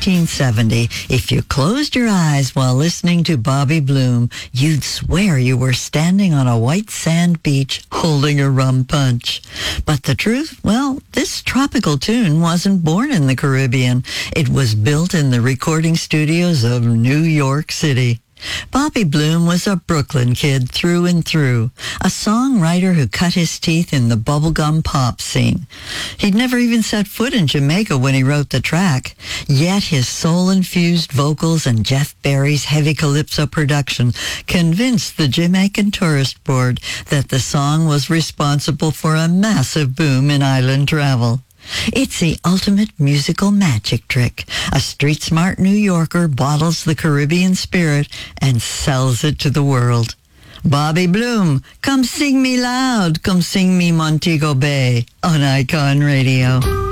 1970, if you closed your eyes while listening to Bobby Bloom, you'd swear you were standing on a white sand beach holding a rum punch. But the truth, well, this tropical tune wasn't born in the Caribbean. It was built in the recording studios of New York City. Bobby Bloom was a Brooklyn kid through and through, a songwriter who cut his teeth in the bubblegum pop scene. He'd never even set foot in Jamaica when he wrote the track, yet his soul-infused vocals and Jeff Berry's heavy calypso production convinced the Jamaican Tourist Board that the song was responsible for a massive boom in island travel. It's the ultimate musical magic trick. A street-smart New Yorker bottles the Caribbean spirit and sells it to the world. Bobby Bloom, come sing me loud, come sing me Montego Bay on Icon Radio.